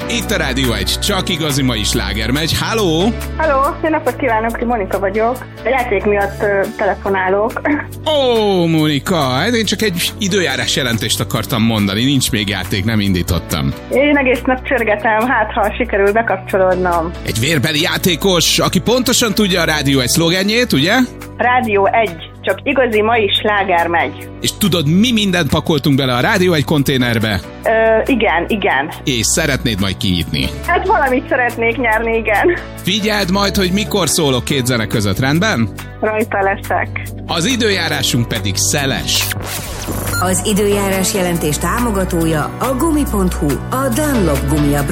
Itt a Rádió 1, csak igazi mai sláger megy. Halló! Halló, jó napot kívánok, Monika vagyok. A játék miatt telefonálok. Ó, Monika, hát én csak egy időjárás jelentést akartam mondani, nincs még játék, nem indítottam. Én egész nap csörgetem, hát ha sikerül bekapcsolódnom. Egy vérbeli játékos, aki pontosan tudja a Rádió 1 szlogenjét, ugye? Rádió 1, csak igazi mai sláger megy. És tudod, mi mindent pakoltunk bele a Rádió 1 konténerbe? Igen. És szeretnéd majd kinyitni. Hát valamit szeretnék nyerni, igen. Figyeld majd, hogy mikor szólok két zene között, rendben? Rajta leszek. Az időjárásunk pedig szeles. Az időjárás jelentés támogatója a gumi.hu, a Dunlop gumia